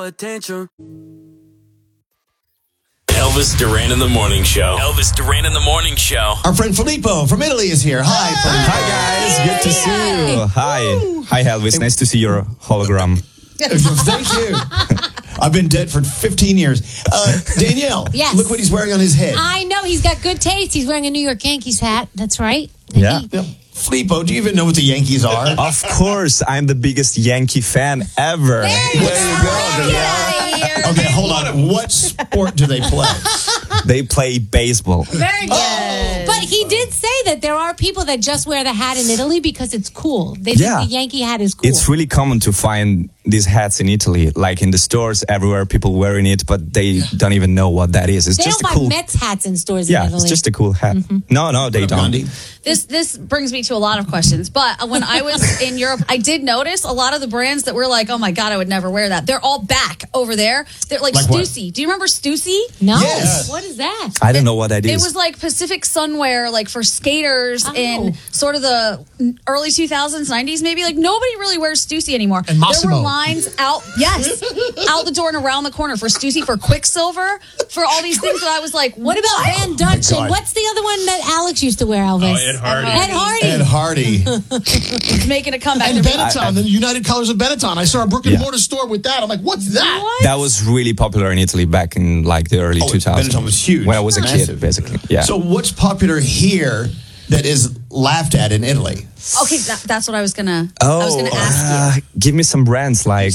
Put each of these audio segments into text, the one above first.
attention. Elvis Duran in the Morning Show. Elvis Duran in the Morning Show. Our friend Filippo from Italy is here. Hi, Filippo. Hi, guys. Good to see you. Hi, Elvis. Nice to see your hologram. Thank you. I've been dead for 15 years. Danielle, Yes. look what he's wearing on his head. I know, he's got good taste. He's wearing a New York Yankees hat. That's right. Yeah. Filippo, do you even know what the Yankees are? Of course, I'm the biggest Yankee fan ever. There you go. Okay, hold on. What sport do they play? They play baseball. Very good. But he did say that there are people that just wear the hat in Italy because it's cool. They think the Yankee hat is cool. It's really common to find these hats in Italy, like in the stores everywhere, people wearing it, but they don't even know what that is. It's they just don't a cool. buy Mets hats in stores in Italy. It's just a cool hat. No, they don't. Gandhi? This brings me to a lot of questions. But when I was in Europe, I did notice a lot of the brands that were like, oh my God, I would never wear that. They're all back over there. They're like Like what? Stussy. Do you remember Stussy? No. Yes. What is that? I don't know what that It is. was like Pacific Sunwear, like for skaters in sort of the early 2000s, 90s maybe. Like nobody really wears Stussy anymore. And Massimo. There were lines out the door and around the corner for Stussy, for Quicksilver, for all these things that I was like, What about Van Dutch? And what's the other one that Alex used to wear, Elvis? Ed Hardy. Ed Hardy. Ed Hardy. making a comeback? And Benetton, the United Colors of Benetton. I saw a brick and mortar store with that. I'm like, what's that? That was really popular in Italy back in like the early 2000s. Benetton was huge. When I was a Massive. kid, basically. Yeah. So what's popular here that is laughed at in Italy? Okay, that's what I was gonna ask you. Give me some brands like.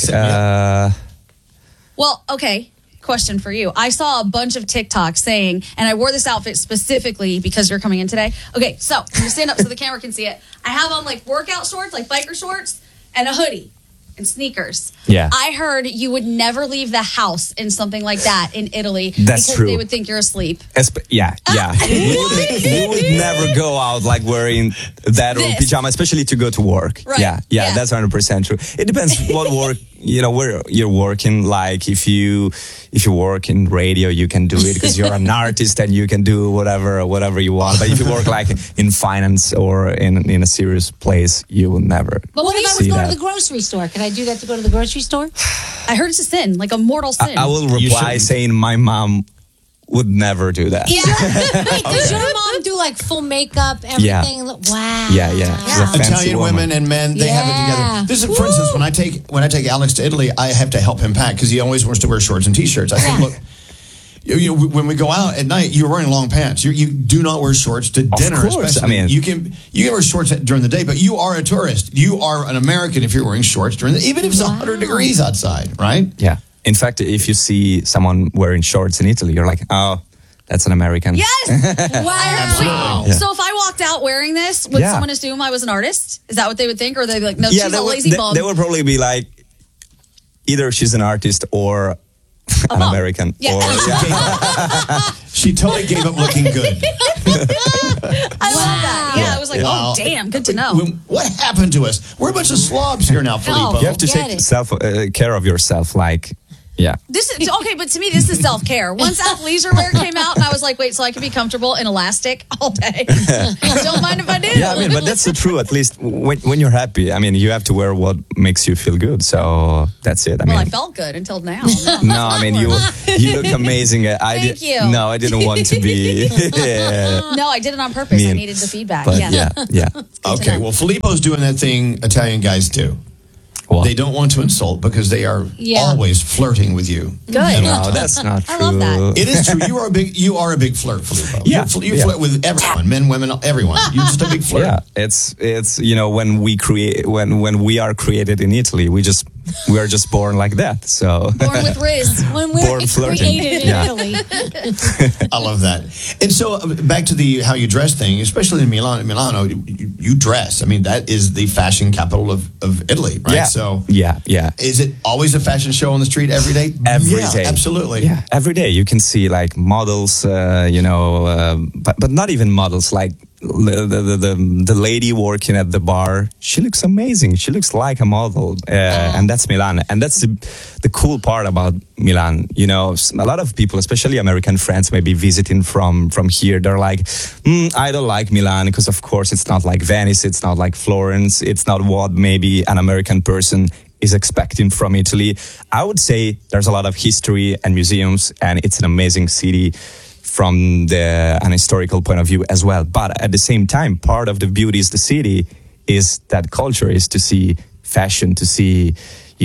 Well, okay. Question for you. I saw a bunch of TikToks saying, and I wore this outfit specifically because you're coming in today. Okay, so I'm gonna stand up so the camera can see it. I have on like workout shorts, like biker shorts, and a hoodie and sneakers. Yeah. I heard you would never leave the house in something like that in Italy That's because true. they would think you're asleep. Yeah. You would never go out like wearing that or This. pajama, especially to go to work. Right. Yeah, Yeah. that's 100% true. It depends what work, where you're working. Like if you work in radio, you can do it because you're an artist and you can do whatever you want. But if you work like in finance or in a serious place, you will never. But what if I was see going that. to the grocery store? Can I do that to go to the grocery store? I heard it's a sin, like a mortal sin. I will reply saying my mom would never do that. Wait, does your mom do like full makeup, everything? Wow. Yeah. She's a fancy Italian woman. women and men, they have it together. This is, for instance, when I take Alex to Italy, I have to help him pack because he always wants to wear shorts and t-shirts. I said, look, when we go out at night, you're wearing long pants. You do not wear shorts to dinner, course. especially. I mean, you can wear shorts during the day, but you are a tourist. You are an American if you're wearing shorts during even if it's 100 degrees outside, right? Yeah. In fact, if you see someone wearing shorts in Italy, you're like, oh, that's an American. Yes! Wow. So if I walked out wearing this, would someone assume I was an artist? Is that what they would think? Or they'd be like, no, she's a lazy bum. They would probably be like, either she's an artist or an bum. American. Yeah. Or, She totally gave up looking good. I love that. Yeah, I was like, Wow. oh, damn, good to know. What happened to us? We're a bunch of slobs here now, Filippo. You have to Get take it. care of yourself. Like, yeah. This is okay, but to me, this is self care. Once athleisure wear came out, and I was like, wait, so I can be comfortable in elastic all day? Don't mind if I do. Yeah, I mean, but that's the truth. At least when you're happy, I mean, you have to wear what makes you feel good. So that's it. I Well, I mean, felt good until now. no, I mean, you look amazing. Thank you. No, I didn't want to be. No, I did it on purpose. I Mean. needed the feedback. But Yeah. yeah. Okay, well, Filippo's doing that thing Italian guys do. Well, They don't want to insult because they are always flirting with you. Good. no, that's not true. I love that. It is true. You are a big flirt, Filippo. Yeah, You flirt with everyone, men, women, everyone. You're just a big flirt. Yeah, it's when we are created in Italy, we are just born like that. So Born with Riz. When we're Born flirting. created in Yeah. Italy. I love that. And so back to the how you dress thing, especially in Milano, you dress. I mean, that is the fashion capital of Italy, right? yeah, So yeah. is it always a fashion show on the street every day? Every Yeah, day. absolutely. Yeah, every day you can see like models, but not even models. Like the lady working at the bar, she looks amazing. She looks like a model, and that's Milan. And that's the cool part about Milan. You know, a lot of people, especially American friends, maybe visiting from here, they're like, I don't like Milan because, of course, it's not like Venice, it's not like Florence, it's not what maybe an American person is expecting from Italy. I would say there's a lot of history and museums, and it's an amazing city from an historical point of view as well. But at the same time, part of the beauty of the city is that culture, is to see fashion, to see,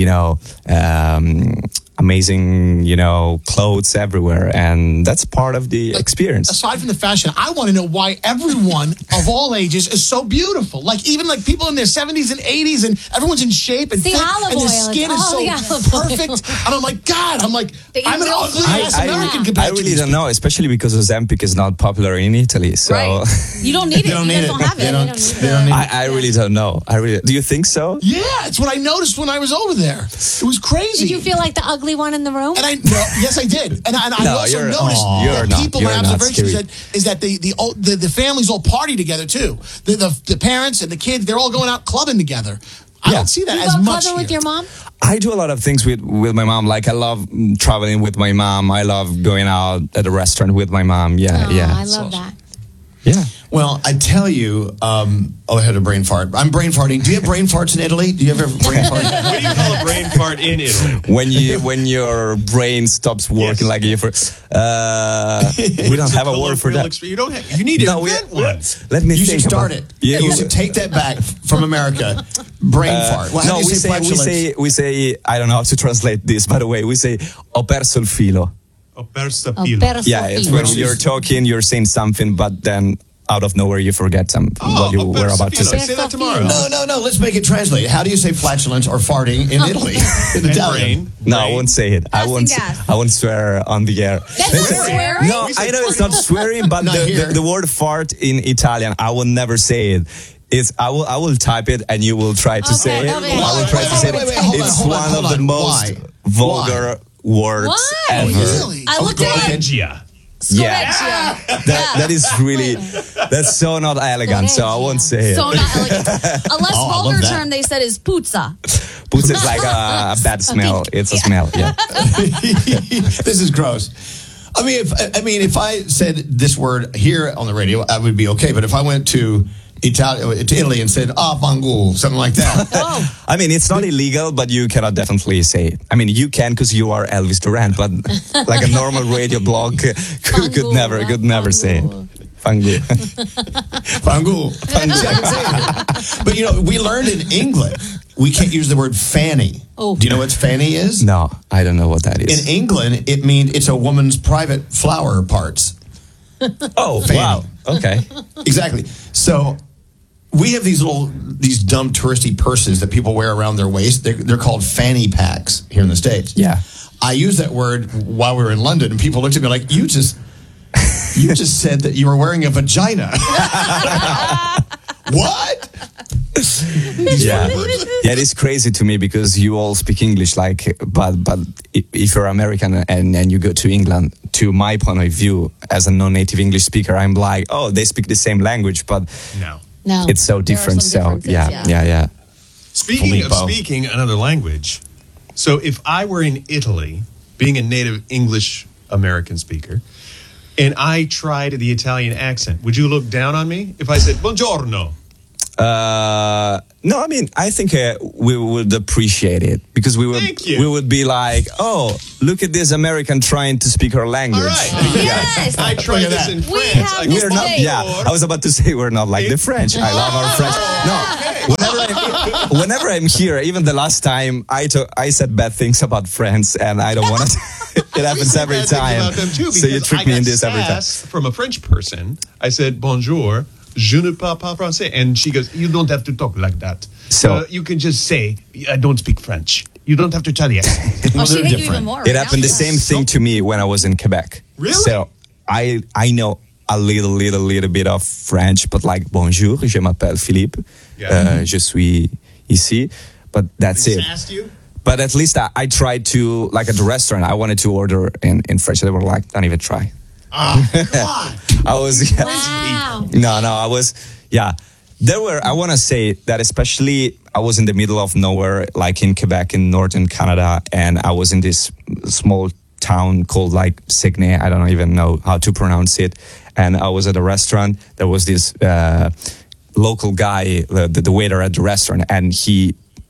amazing, clothes everywhere. And that's part of the experience. Aside from the fashion, I want to know why everyone of all ages is so beautiful. Like, even like people in their 70s and 80s, and everyone's in shape and The fit, olive and their oil. skin is The so olive oil. perfect. And I'm like, God, I'm an real ugly food. ass American compared I to really these don't know, especially because Ozempic is not popular in Italy. So Right. You don't need it. They don't You need guys it. don't have They it. don't need it. I really don't know. Do you think so? Yeah, it's what I noticed when I was over there. It was crazy. Did you feel like the ugly one in the room? And yes, I did. And I No, also you're- noticed you're that not- people, you're my not observation scary. is that the families all party together too. The parents and the kids, they're all going out clubbing together. I don't see that You as go much clubbing with here. your mom? I do a lot of things with my mom. Like I love traveling with my mom. I love going out at a restaurant with my mom. Yeah, Oh, yeah. I love that. Yeah. Well, I tell you, I had a brain fart. I'm brain farting. Do you have brain farts in Italy? Do you ever brain fart? What do you call a brain fart in Italy? When your brain stops working like you we don't have a word for that. You don't have. You need to invent one. Let me You think should start about- it. Yeah, You should take that back from America. Brain fart. Well, how no, do you say flatulence? we say I don't know how to translate this. By the way, we say ho perso il filo. A persa Oh, pilo. perso Yeah, it's filo. when you're talking, you're saying something, but then out of nowhere you forget what you a were about to persa say. filo. Say that tomorrow. No. Let's make it translate. How do you say flatulence or farting in Italy? In And Italian. brain. No, I won't say it. I Passing won't. gas. I won't swear on the air. That's not swearing? No, I know it's not swearing, but Not here. the word fart in Italian, I will never say it. I will type it and you will try to say it. okay. I will try to say it. Hold on, It's hold on, one hold of the on. most Why? vulgar words Why? ever. Really? I looked at it. Scorreggia. Yeah. That is really, that's so not elegant, so I won't say it. So not elegant. A less Oh, I love vulgar that. term they said is puzza. Puzza is like a bad smell. It's a smell, yeah. This is gross. I mean, if I said this word here on the radio, I would be okay. But if I went to Italy and said "fangu," something like that, I mean, it's not illegal, but you cannot definitely say it. I mean, you can because you are Elvis Duran, but like a normal radio blog could never say it. Fangu. "fangu." But we learned in England we can't use the word fanny. Oh. Do you know what fanny is? No, I don't know what that is. In England, it means it's a woman's private flower parts. Oh, Fanny. wow. Okay. Exactly. So we have these dumb touristy purses that people wear around their waist. They're called fanny packs here in the States. Yeah. I used that word while we were in London, and people looked at me like, you just said that you were wearing a vagina. What? Yeah. Yeah, it is crazy to me because you all speak English, but if you're American and you go to England, to my point of view, as a non-native English speaker, I'm like, oh, they speak the same language, but No. it's so different. some So differences, yeah. Speaking of Filippo. speaking another language, so if I were in Italy, being a native English American speaker, and I tried the Italian accent, would you look down on me if I said buongiorno? No, I mean, I think we would appreciate it because Thank you. we would be like, oh, look at this American trying to speak our language. All right. Yes. I tried this in We France. have I this go, We're not. Hey. Yeah, I was about to say we're not like the French. I love our French. No, whenever I'm here, even the last time I said bad things about France, and I don't want to. It happens We every said bad things time. about them too, So you because trick I me in got this every time. sass from a French person. I said bonjour, je ne parle pas français, and she goes, "You don't have to talk like that. So- you can just say I don't speak French. You don't have to tell the accent." Oh, she they're hate you different. even more. It right happened now. the same thing to me when I was in Quebec. Really? So I know a little bit of French, but like bonjour, je m'appelle Philippe, Yeah. je suis ici, but that's it. Sassed you? But at least I tried to, like at the restaurant, I wanted to order in French. They were like, don't even try. I was, Wow. no, I was, yeah. I want to say that especially I was in the middle of nowhere, like in Quebec, in northern Canada, and I was in this small town called like Saguenay. I don't even know how to pronounce it. And I was at a restaurant. There was this local guy, the waiter at the restaurant, and he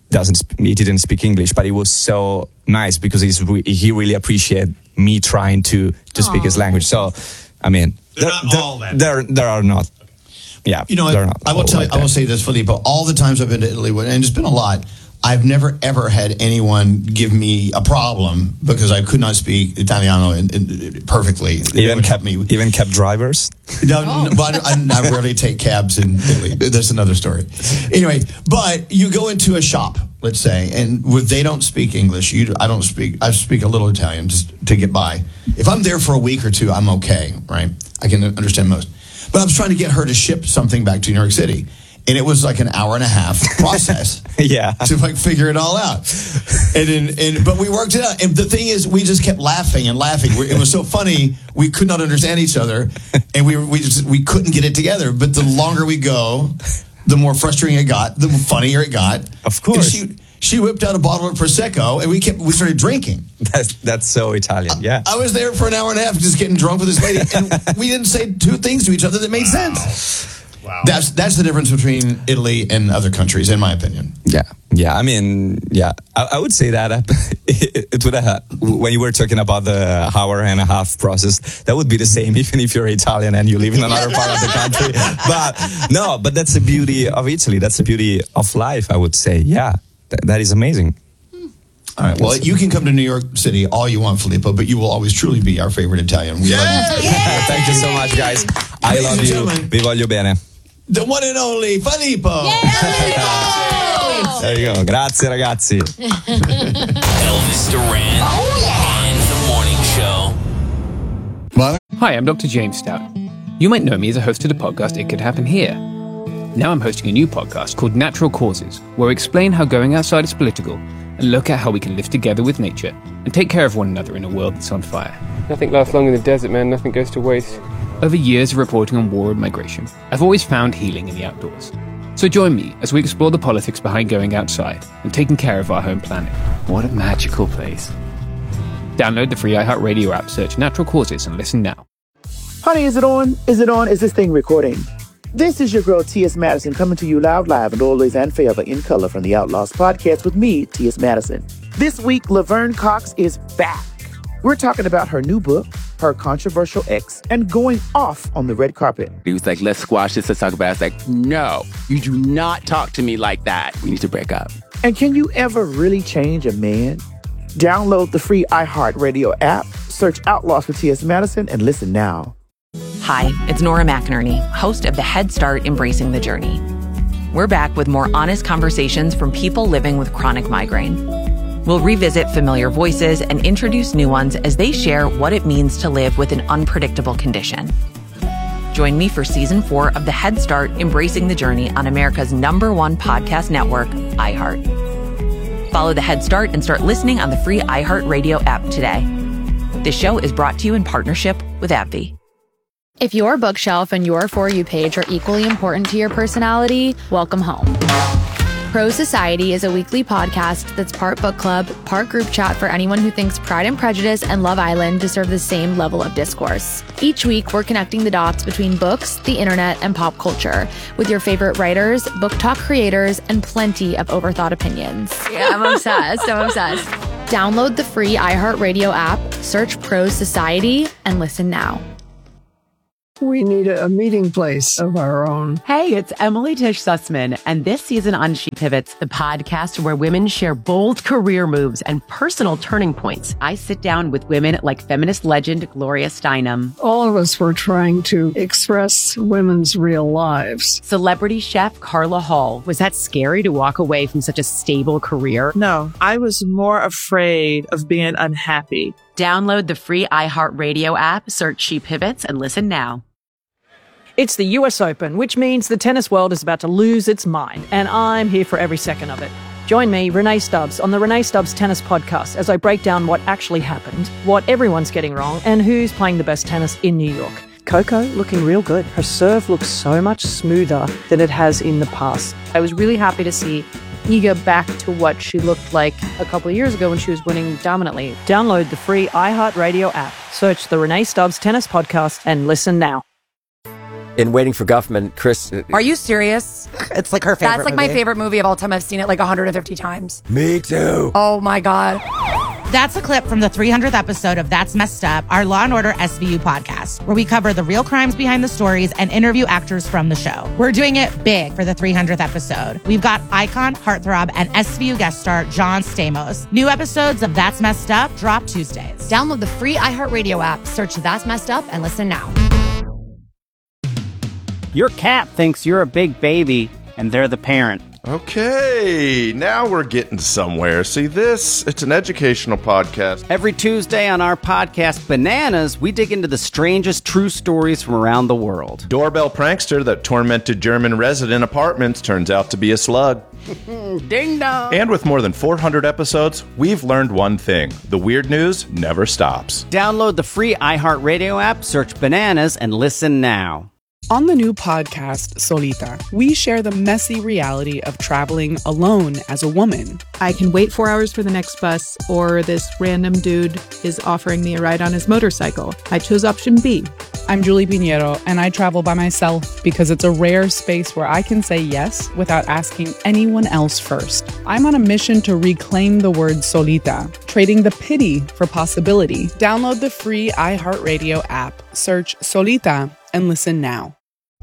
he didn't speak English, but it was so nice because he really appreciated me trying to speak his language. So, I mean, They're not all that. There are not. Yeah, You know, I will tell you, I will say this, Filippo. All the times I've been to Italy, and it's been a lot, I've never ever had anyone give me a problem because I could not speak Italiano perfectly. Even kept drivers. No, but I rarely take cabs in Italy. That's another story. Anyway, but you go into a shop, let's say, and they don't speak English. I speak a little Italian just to get by. If I'm there for a week or two, I'm okay, right? I can understand most. But I was trying to get her to ship something back to New York City. And it was like an hour and a half process to like figure it all out. But we worked it out. And the thing is, we just kept laughing and laughing. It was so funny. We could not understand each other, and we couldn't get it together. But the longer we go, the more frustrating it got, the funnier it got. Of course. And she whipped out a bottle of Prosecco, and we started drinking. That's so Italian. Yeah. I was there for an hour and a half just getting drunk with this lady, and we didn't say two things to each other that made sense. Wow. That's the difference between Italy and other countries, in my opinion. Yeah. I mean, I would say that it would have, when you were talking about the hour and a half process, that would be the same even if you're Italian and you live in another part of the country. But that's the beauty of Italy. That's the beauty of life, I would say. Yeah, that is amazing. All right. Well, you can come to New York City all you want, Filippo, but you will always truly be our favorite Italian. We love you. Thank you so much, guys. I love you. Vi voglio bene. The one and only Filippo. There you go. Grazie, ragazzi. Elvis Duran and the Morning Show. Hi, I'm Dr. James Stout. You might know me as a host of the podcast It Could Happen Here. Now I'm hosting a new podcast called Natural Causes, where we explain how going outside is political and look at how we can live together with nature and take care of one another in a world that's on fire. Nothing lasts long in the desert, man. Nothing goes to waste. Over years of reporting on war and migration, I've always found healing in the outdoors. So join me as we explore the politics behind going outside and taking care of our home planet. What a magical place. Download the free iHeartRadio app, search Natural Causes, and listen now. Honey, is it on? Is it on? Is this thing recording? This is your girl, T.S. Madison, coming to you loud, live, and always and forever in color from the Outlaws podcast with me, T.S. Madison. This week, Laverne Cox is back. We're talking about her new book, her controversial ex, and going off on the red carpet. He was like, let's squash this, let's talk about it. I was like, no, you do not talk to me like that. We need to break up. And can you ever really change a man? Download the free iHeartRadio app, search Outlaws for T.S. Madison, and listen now. Hi, it's Nora McInerney, host of the Head Start Embracing the Journey. We're back with more honest conversations from people living with chronic migraine. We'll revisit familiar voices and introduce new ones as they share what it means to live with an unpredictable condition. Join me for Season 4 of the Head Start Embracing the Journey on America's #1 podcast network, iHeart. Follow the Head Start and start listening on the free iHeartRadio app today. This show is brought to you in partnership with AbbVie. If your bookshelf and your For You page are equally important to your personality, welcome home. Pro Society is a weekly podcast that's part book club, part group chat for anyone who thinks Pride and Prejudice and Love Island deserve the same level of discourse. Each week, we're connecting the dots between books, the internet, and pop culture with your favorite writers, book talk creators, and plenty of overthought opinions. Yeah, I'm obsessed. Download the free iHeartRadio app, search Pro Society, and listen now. We need a meeting place of our own. Hey, it's Emily Tish Sussman, and this season on She Pivots, the podcast where women share bold career moves and personal turning points. I sit down with women like feminist legend Gloria Steinem. All of us were trying to express women's real lives. Celebrity chef Carla Hall. Was that scary to walk away from such a stable career? No, I was more afraid of being unhappy. Download the free iHeartRadio app, search She Pivots, and listen now. It's the US Open, which means the tennis world is about to lose its mind, and I'm here for every second of it. Join me, Renee Stubbs, on the Renee Stubbs Tennis Podcast as I break down what actually happened, what everyone's getting wrong, and who's playing the best tennis in New York. Coco looking real good. Her serve looks so much smoother than it has in the past. I was really happy to see Iga back to what she looked like a couple of years ago when she was winning dominantly. Download the free iHeartRadio app, search the Renee Stubbs Tennis Podcast, and listen now. in Waiting for Guffman, Chris... Are you serious? It's like her favorite That's like movie. my favorite movie of all time. I've seen it like 150 times. Me too. Oh my God. That's a clip from the 300th episode of That's Messed Up, our Law & Order SVU podcast, where we cover the real crimes behind the stories and interview actors from the show. We're doing it big for the 300th episode. We've got icon, heartthrob, and SVU guest star John Stamos. New episodes of That's Messed Up drop Tuesdays. Download the free iHeartRadio app, search That's Messed Up, and listen now. Your cat thinks you're a big baby, and they're the parent. Okay, now we're getting somewhere. See this? It's an educational podcast. Every Tuesday on our podcast, Bananas, we dig into the strangest true stories from around the world. Doorbell prankster that tormented German resident apartments turns out to be a slug. Ding dong! And with more than 400 episodes, we've learned one thing. The weird news never stops. Download the free iHeartRadio app, search Bananas, and listen now. On the new podcast, Solita, we share the messy reality of traveling alone as a woman. I can wait 4 hours for the next bus, or this random dude is offering me a ride on his motorcycle. I chose option B. I'm Julie Pinheiro, and I travel by myself because it's a rare space where I can say yes without asking anyone else first. I'm on a mission to reclaim the word solita, trading the pity for possibility. Download the free iHeartRadio app, search Solita, and listen now.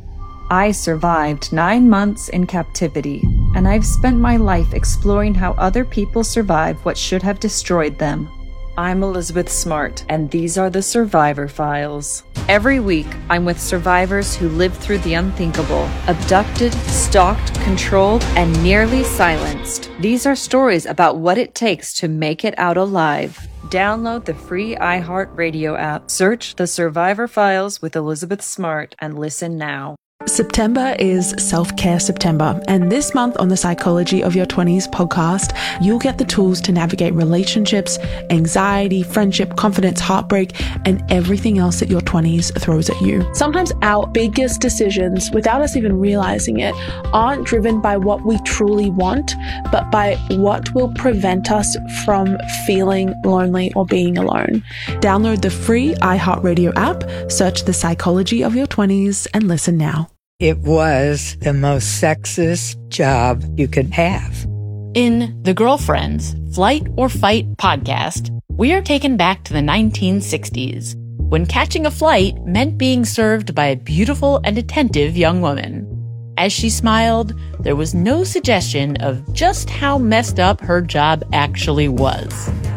I survived 9 months in captivity, and I've spent my life exploring how other people survive what should have destroyed them. I'm Elizabeth Smart, and these are the Survivor Files. Every week, I'm with survivors who lived through the unthinkable, abducted, stalked, controlled, and nearly silenced. These are stories about what it takes to make it out alive. Download the free iHeartRadio app, search The Survivor Files with Elizabeth Smart, and listen now. September is Self-Care September, and this month on the Psychology of Your 20s podcast, you'll get the tools to navigate relationships, anxiety, friendship, confidence, heartbreak, and everything else that your 20s throws at you. Sometimes our biggest decisions, without us even realizing it, aren't driven by what we truly want, but by what will prevent us from feeling lonely or being alone. Download the free iHeartRadio app, search The Psychology of Your 20s, and listen now. It was the most sexist job you could have. In The Girlfriends, Flight or Fight podcast, we are taken back to the 1960s, when catching a flight meant being served by a beautiful and attentive young woman. As she smiled, there was no suggestion of just how messed up her job actually was.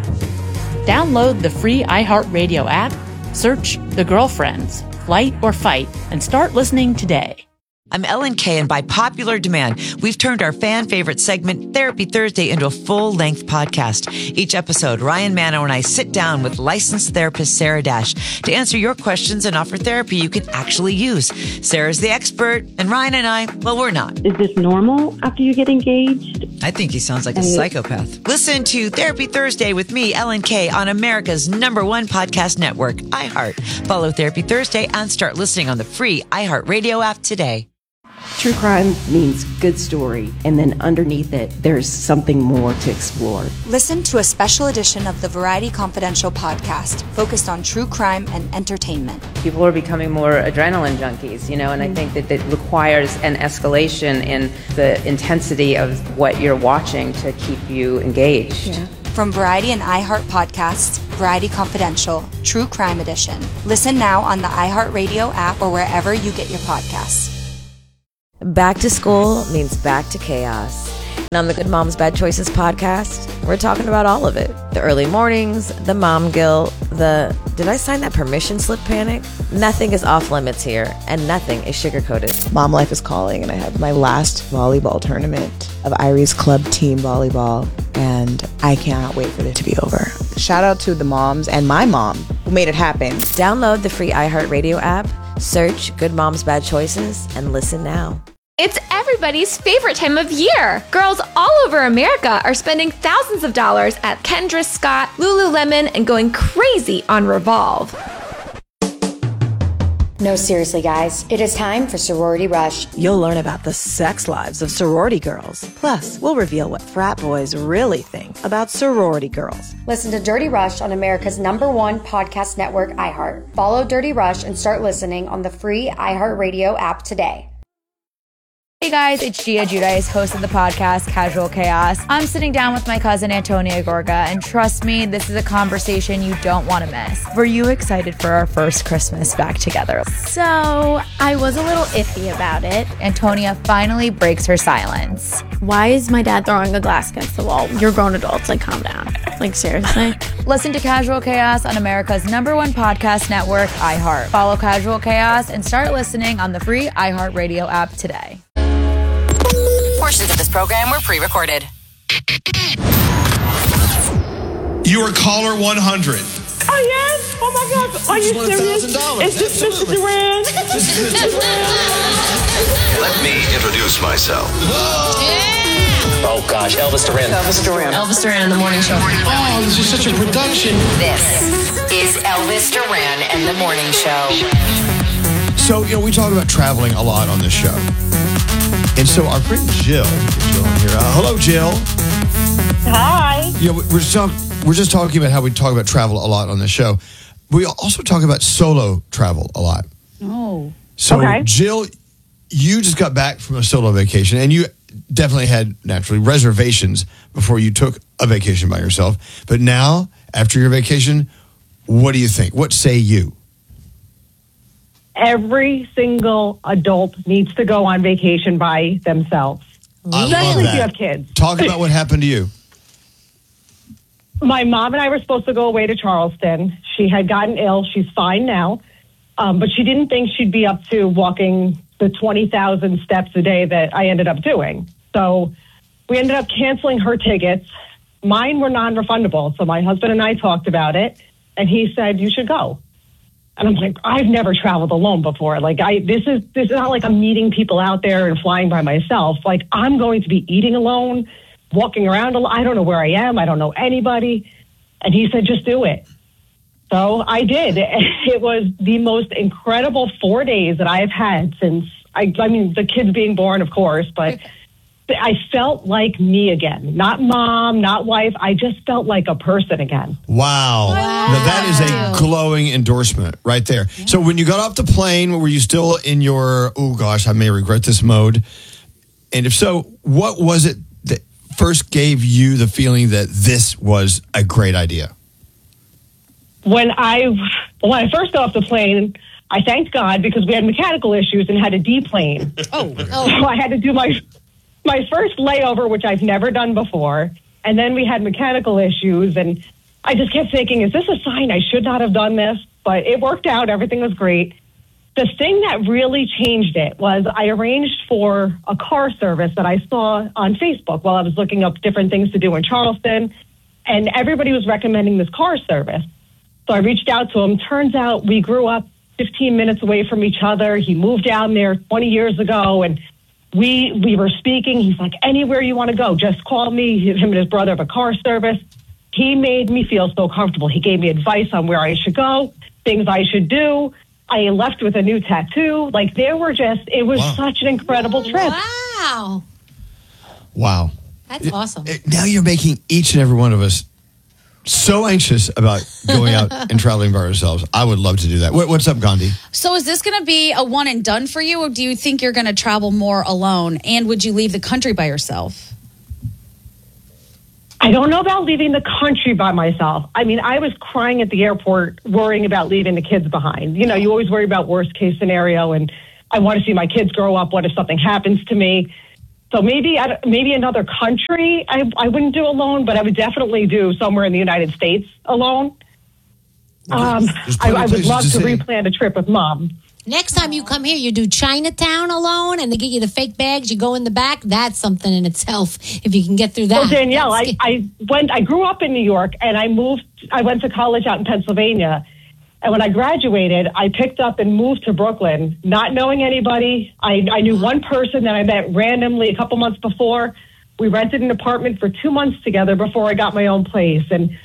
Download the free iHeartRadio app, search The Girlfriends, Flight or Fight, and start listening today. I'm Ellen Kay, and by popular demand, we've turned our fan favorite segment, Therapy Thursday, into a full-length podcast. Each episode, Ryan Manno and I sit down with licensed therapist Sarah Dash to answer your questions and offer therapy you can actually use. Sarah's the expert, and Ryan and I, well, we're not. Is this normal after you get engaged? I think he sounds like a psychopath. Listen to Therapy Thursday with me, Ellen Kay, on America's #1 podcast network, iHeart. Follow Therapy Thursday and start listening on the free iHeartRadio app today. True crime means good story, and then underneath it, there's something more to explore. Listen to a special edition of the Variety Confidential podcast focused on true crime and entertainment. People are becoming more adrenaline junkies, and I think that it requires an escalation in the intensity of what you're watching to keep you engaged. Yeah. From Variety and iHeart podcasts, Variety Confidential, True Crime Edition. Listen now on the iHeartRadio app or wherever you get your podcasts. Back to school means back to chaos. And on the Good Moms Bad Choices podcast, we're talking about all of it. The early mornings, the mom guilt, the did I sign that permission slip panic? Nothing is off limits here, and nothing is sugar-coated. Mom life is calling, and I have my last volleyball tournament of Irie's club team volleyball, and I cannot wait for it to be over. Shout out to the moms and my mom who made it happen. Download the free iHeartRadio app, search Good Moms Bad Choices, and listen now. It's everybody's favorite time of year. Girls all over America are spending thousands of dollars at Kendra Scott, Lululemon, and going crazy on Revolve. No, seriously, guys. It is time for Sorority Rush. You'll learn about the sex lives of sorority girls. Plus, we'll reveal what frat boys really think about sorority girls. Listen to Dirty Rush on America's #1 podcast network, iHeart. Follow Dirty Rush and start listening on the free iHeartRadio app today. Hey guys, it's Gia Giudice, host of the podcast Casual Chaos. I'm sitting down with my cousin Antonia Gorga, and trust me, this is a conversation you don't want to miss. Were you excited for our first Christmas back together? So, I was a little iffy about it. Antonia finally breaks her silence. Why is my dad throwing a glass against the wall? You're grown adults, like calm down. Like seriously? Listen to Casual Chaos on America's #1 podcast network, iHeart. Follow Casual Chaos and start listening on the free iHeartRadio app today. Portions of this program were pre-recorded. You are caller 100. Oh, yes? Oh, my God. Are you serious? Is this Mr. Duran? Let me introduce myself. Oh, gosh. Elvis Duran. Elvis Duran. Elvis Duran in the morning show. Oh, this is such a production. This is Elvis Duran and the Morning Show. So, we talk about traveling a lot on this show. And so our friend Jill, here. Hello, Jill. Hi. We're just talking about how we talk about travel a lot on the show. We also talk about solo travel a lot. Oh. So, okay. Jill, you just got back from a solo vacation, and you definitely had, naturally, reservations before you took a vacation by yourself. But now, after your vacation, what do you think? What say you? Every single adult needs to go on vacation by themselves. Especially if you have kids. Talk about what happened to you. My mom and I were supposed to go away to Charleston. She had gotten ill. She's fine now. But she didn't think she'd be up to walking the 20,000 steps a day that I ended up doing. So we ended up canceling her tickets. Mine were non-refundable. So my husband and I talked about it. And he said, you should go. And I'm like, I've never traveled alone before. Like, this is not like I'm meeting people out there and flying by myself. Like, I'm going to be eating alone, walking around alone. I don't know where I am. I don't know anybody. And he said, just do it. So I did. It was the most incredible 4 days that I've had since, I mean, the kids being born, of course, but I felt like me again. Not mom, not wife. I just felt like a person again. Wow. Now that is a glowing endorsement right there. Yeah. So when you got off the plane, were you still in your, oh gosh, I may regret this mode? And if so, what was it that first gave you the feeling that this was a great idea? When I first got off the plane, I thanked God because we had mechanical issues and had to deplane. So I had to do my first layover, which I've never done before, and then we had mechanical issues, and I just kept thinking, is this a sign I should not have done this? But it worked out. Everything was great. The thing that really changed it was I arranged for a car service that I saw on Facebook while I was looking up different things to do in Charleston, and everybody was recommending this car service. So I reached out to him. Turns out we grew up 15 minutes away from each other. He moved down there 20 years ago, and we were speaking. He's like, anywhere you want to go, just call me. Him and his brother have a car service. He made me feel so comfortable. He gave me advice on where I should go, things I should do. I left with a new tattoo. Like, it was such an incredible trip. Wow. That's awesome. Now you're making each and every one of us so anxious about going out and traveling by ourselves. I would love to do that. What's up, Gandhi? So is this going to be a one and done for you, or do you think you're going to travel more alone? And would you leave the country by yourself? I don't know about leaving the country by myself. I mean, I was crying at the airport worrying about leaving the kids behind. You know, you always worry about worst case scenario, and I want to see my kids grow up. What if something happens to me? So maybe another country I wouldn't do alone, but I would definitely do somewhere in the United States alone. I would love to replan a trip with Mom. Next time you come here, you do Chinatown alone, and they get you the fake bags. You go in the back. That's something in itself, if you can get through that. Well, Danielle, I grew up in New York, and I went to college out in Pennsylvania. And when I graduated, I picked up and moved to Brooklyn, not knowing anybody. I knew one person that I met randomly a couple months before. We rented an apartment for 2 months together before I got my own place. And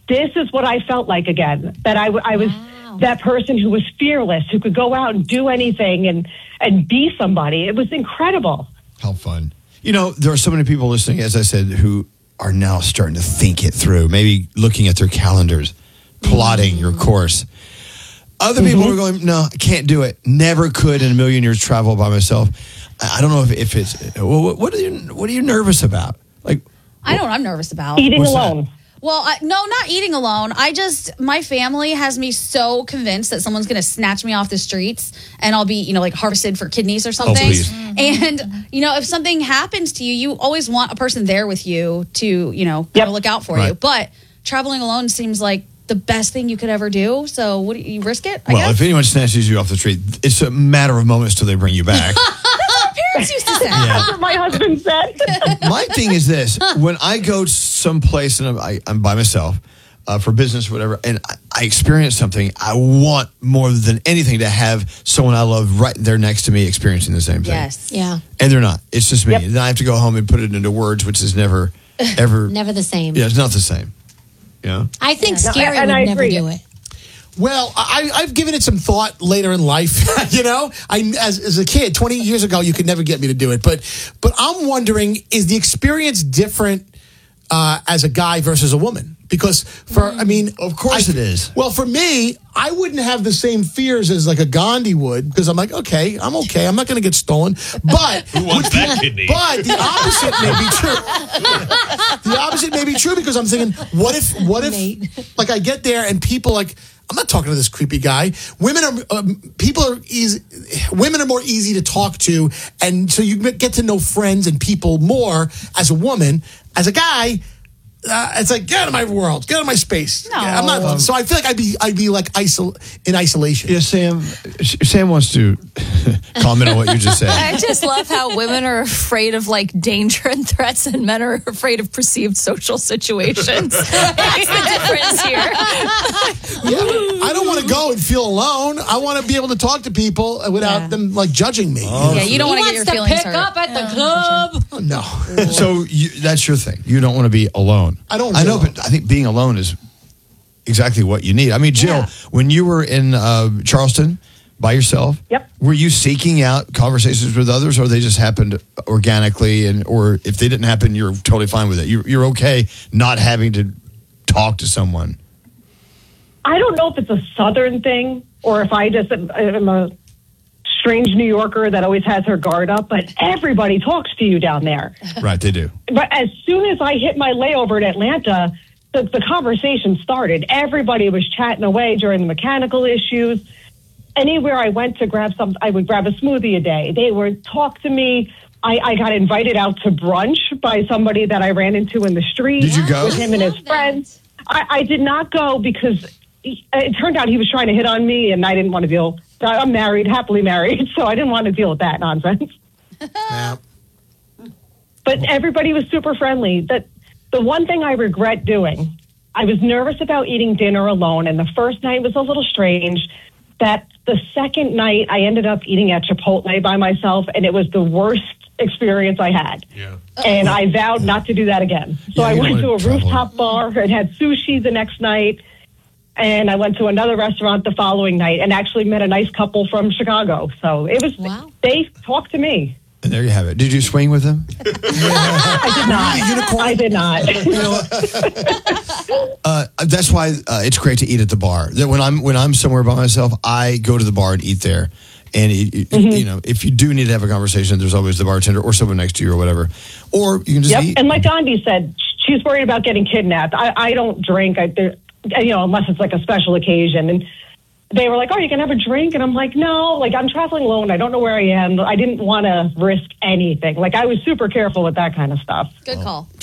this is what I felt like again. That I was that person who was fearless, who could go out and do anything and be somebody. It was incredible. How fun. You know, there are so many people listening, as I said, who are now starting to think it through, maybe looking at their calendars, plotting your course. Other people are going, no, I can't do it. Never could in a million years travel by myself. I don't know if it's, what are you nervous about? Like, I know what I'm nervous about. Eating alone. That? Well, no, not eating alone. My family has me so convinced that someone's going to snatch me off the streets and I'll be, like harvested for kidneys or something. Oh, please. And, if something happens to you, you always want a person there with you to, kind of look out for you. But traveling alone seems like the best thing you could ever do. So what do you risk it? I guess? If anyone snatches you off the street, it's a matter of moments till they bring you back. Parents used to say. That's what my husband said. My thing is this: when I go someplace and I'm by myself for business or whatever, and I experience something, I want more than anything to have someone I love right there next to me experiencing the same thing. Yes. Yeah. And they're not. It's just me. Yep. Then I have to go home and put it into words, which is never, ever. Never the same. Yeah, it's not the same. Yeah. I think Yeah. Scary And would I never agree. do it. Well, I've given it some thought later in life. As a kid, 20 years ago, you could never get me to do it. But I'm wondering, is the experience different as a guy versus a woman? Because of course it is. Well, for me, I wouldn't have the same fears as like a Gandhi would, because I'm like, okay. I'm not going to get stolen. But who wants that kidney? But the opposite may be true. The opposite may be true, because I'm thinking, what if like I get there and people like, I'm not talking to this creepy guy. Women are more easy to talk to, and so you get to know friends and people more as a woman. As a guy, it's like, get out of my world, get out of my space. No. I'm not. So I feel like I'd be like in isolation. Yeah, Sam wants to comment on what you just said. I just love how women are afraid of like danger and threats, and men are afraid of perceived social situations. That's the difference here. I don't want to go and feel alone. I want to be able to talk to people without them like judging me. Yeah, you don't want to get your feelings pick hurt. up at the club. Oh, no. So that's your thing. You don't want to be alone. I don't. I know, but I think being alone is exactly what you need. I mean, Jill, when you were in Charleston by yourself, were you seeking out conversations with others, or they just happened organically? Or if they didn't happen, you're totally fine with it. You're okay not having to talk to someone. I don't know if it's a Southern thing or if I just am a strange New Yorker that always has her guard up, but everybody talks to you down there. Right, they do. But as soon as I hit my layover in Atlanta, the conversation started. Everybody was chatting away during the mechanical issues. Anywhere I went to grab something, I would grab a smoothie a day. They would talk to me. I got invited out to brunch by somebody that I ran into in the street. Did you go? With him and his friends. I did not go because it turned out he was trying to hit on me, and I didn't want to deal. I'm married, happily married, so I didn't want to deal with that nonsense. Yeah. But everybody was super friendly. The one thing I regret doing, I was nervous about eating dinner alone, and the first night was a little strange. That the second night, I ended up eating at Chipotle by myself, and it was the worst experience I had. Yeah. And I vowed not to do that again. So I went to a rooftop bar and had sushi the next night. And I went to another restaurant the following night and actually met a nice couple from Chicago. So it was, they talked to me. And there you have it. Did you swing with them? I did not. That's why it's great to eat at the bar. That when I'm somewhere by myself, I go to the bar and eat there. And if you do need to have a conversation, there's always the bartender or someone next to you or whatever. Or you can just eat. And like Gandhi said, she's worried about getting kidnapped. I don't drink. Unless it's like a special occasion. And they were like, oh, you can have a drink? And I'm like, no, like I'm traveling alone. I don't know where I am. I didn't want to risk anything. Like I was super careful with that kind of stuff. Good call.